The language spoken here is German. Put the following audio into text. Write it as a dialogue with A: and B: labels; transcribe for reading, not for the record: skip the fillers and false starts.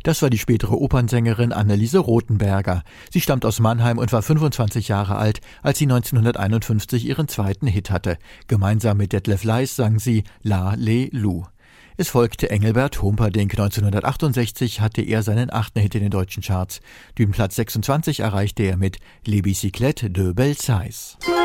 A: Das war die spätere Opernsängerin Anneliese Rothenberger. Sie stammt aus Mannheim und war 25 Jahre alt, als sie 1951 ihren zweiten Hit hatte. Gemeinsam mit Detlef Leis sang sie La Le Lu. Es folgte Engelbert Humperdinck. 1968 hatte er seinen 8. Hit in den deutschen Charts. Den Platz 26 erreichte er mit Les Bicyclettes de Belsaïs.